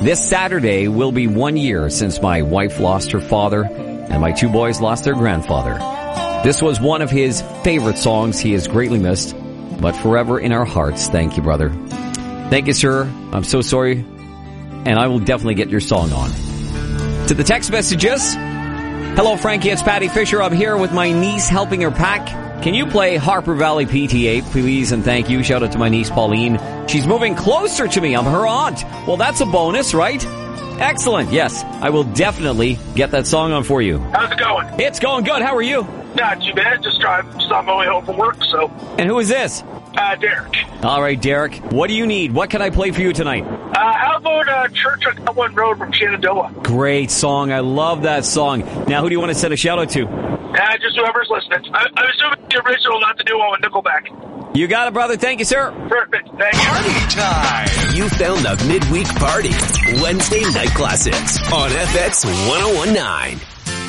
This Saturday will be 1 year since my wife lost her father and my two boys lost their grandfather. This was one of his favorite songs. He is greatly missed, but forever in our hearts. Thank you, brother. Thank you, sir. I'm so sorry. And I will definitely get your song on. To the text messages. Hello, Frankie. It's Patty Fisher. I'm here with my niece helping her pack. Can you play Harper Valley PTA, please? And thank you. Shout out to my niece, Pauline. She's moving closer to me. I'm her aunt. Well, that's a bonus, right? Excellent. Yes, I will definitely get that song on for you. How's it going? It's going good. How are you? Not too bad. Just on my way home from work, so. And who is this? Derek. All right, Derek. What do you need? What can I play for you tonight? How about Church on Cumberland Road from Shenandoah? Great song. I love that song. Now, who do you want to send a shout out to? Just whoever's listening. I'm assuming the original, not the duo and Nickelback. You got it, brother. Thank you, sir. Perfect. Thank you. Party time. You found the midweek party. Wednesday Night Classics on FX 1019.